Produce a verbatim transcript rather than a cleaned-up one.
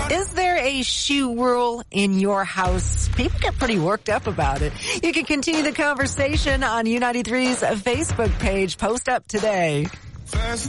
Is there a shoe rule in your house? People get pretty worked up about it. You can continue the conversation on U ninety-three's Facebook page. Post up today.